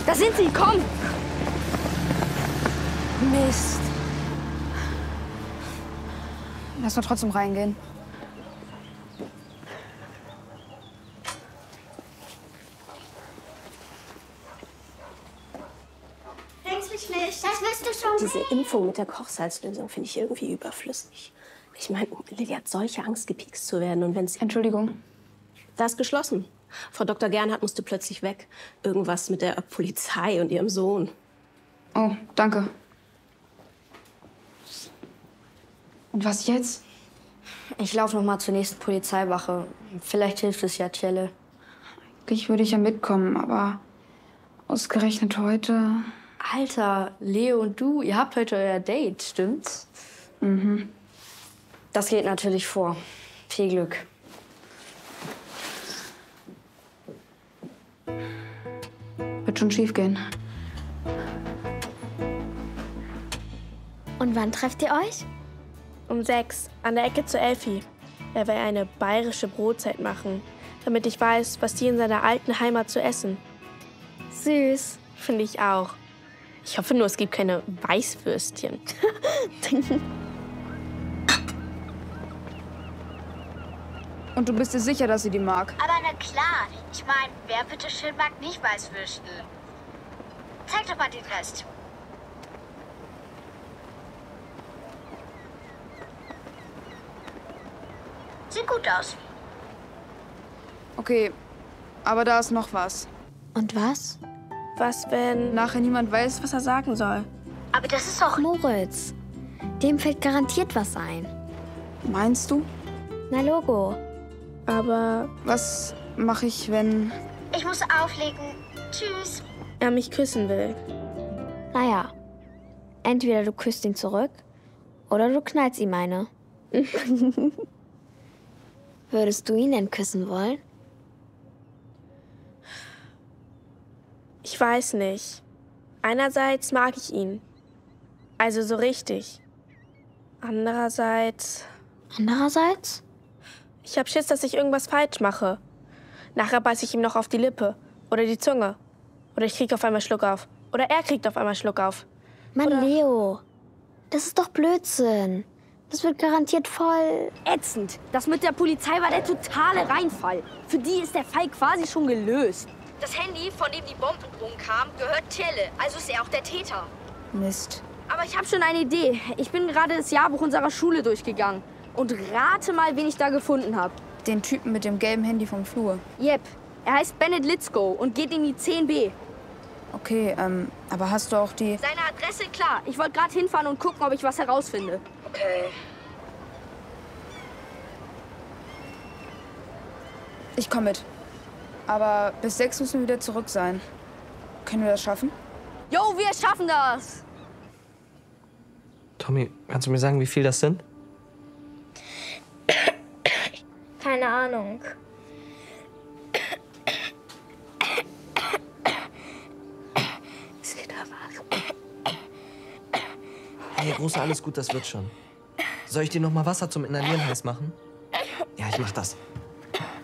Da sind sie, komm! Mist. Lass mal trotzdem reingehen. Denkst mich nicht, das wirst du schon. Diese Info mit der Kochsalzlösung finde ich irgendwie überflüssig. Ich meine, Lilly hat solche Angst, gepiekst zu werden. Und wenn sie... Entschuldigung. Da ist geschlossen. Frau Dr. Gernhardt musste plötzlich weg. Irgendwas mit der Polizei und ihrem Sohn. Oh, danke. Und was jetzt? Ich laufe noch mal zur nächsten Polizeiwache. Vielleicht hilft es ja Tjelle. Eigentlich würde ich ja mitkommen, aber ausgerechnet heute... Alter, Leo und du, ihr habt heute euer Date, stimmt's? Mhm. Das geht natürlich vor. Viel Glück. Wird schon schief gehen. Und wann trefft ihr euch? Um 6 an der Ecke zu Elfi. Er will eine bayerische Brotzeit machen, damit ich weiß, was die in seiner alten Heimat zu essen. Süß. Finde ich auch. Ich hoffe nur, es gibt keine Weißwürstchen. Und du bist dir sicher, dass sie die mag? Aber na klar. Ich meine, wer bitte schön mag nicht Weißwürstel? Zeig doch mal den Rest. Sieht gut aus. Okay, aber da ist noch was. Und was? Was, wenn Nachher niemand weiß, was er sagen soll? Aber das ist doch... Moritz. Dem fällt garantiert was ein. Meinst du? Na Logo. Aber Was mache ich, wenn... Ich muss auflegen. Tschüss. er mich küssen will. Naja, entweder du küsst ihn zurück oder du knallst ihm eine. Würdest du ihn denn küssen wollen? Ich weiß nicht. Einerseits mag ich ihn. Also so richtig. Andererseits... Andererseits? Ich hab Schiss, dass ich irgendwas falsch mache. Nachher beiß ich ihm noch auf die Lippe. Oder die Zunge. Oder ich krieg auf einmal Schluck auf. Oder er kriegt auf einmal Schluck auf. Mann, Oder- Leo, das ist doch Blödsinn. Das wird garantiert voll... Ätzend. Das mit der Polizei war der totale Reinfall. Für die ist der Fall quasi schon gelöst. Das Handy, von dem die Bombendrohung kam, gehört Tjelle. Also ist er auch der Täter. Mist. Aber ich habe schon eine Idee. Ich bin gerade das Jahrbuch unserer Schule durchgegangen. Und rate mal, wen ich da gefunden habe. Den Typen mit dem gelben Handy vom Flur. Jep. Er heißt Bennett Litzko und geht in die 10b. Okay, aber hast du auch die... Seine Adresse, klar. Ich wollte gerade hinfahren und gucken, ob ich was herausfinde. Okay. Ich komme mit. Aber bis 6 müssen wir wieder zurück sein. Können wir das schaffen? Jo, wir schaffen das! Tommy, kannst du mir sagen, wie viel das sind? Keine Ahnung. Ist wieder was? Hey, Große, alles gut, das wird schon. Soll ich dir noch mal Wasser zum Inhalieren heiß machen? Ja, ich mach das.